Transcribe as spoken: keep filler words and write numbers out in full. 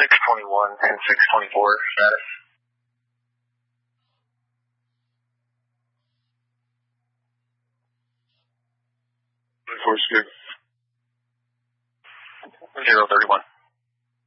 six twenty-one and six twenty-four status. Force good. Zero thirty-one.